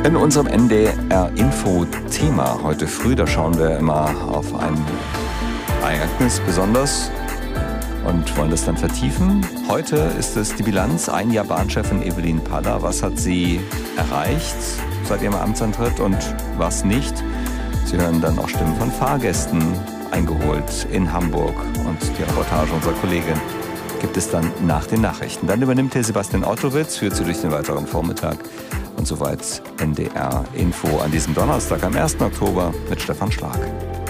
In unserem NDR-Info-Thema heute früh, da schauen wir immer auf ein Ereignis besonders und wollen das dann vertiefen. Heute ist es die Bilanz, ein Jahr Bahnchefin Evelyn Paller. Was hat sie erreicht seit ihrem Amtsantritt und was nicht? Sie hören dann auch Stimmen von Fahrgästen eingeholt in Hamburg und die Reportage unserer Kollegin gibt es dann nach den Nachrichten. Dann übernimmt hier Sebastian Ottowitz, führt Sie durch den weiteren Vormittag. Und soweit NDR Info an diesem Donnerstag am 1. Oktober mit Stefan Schlag.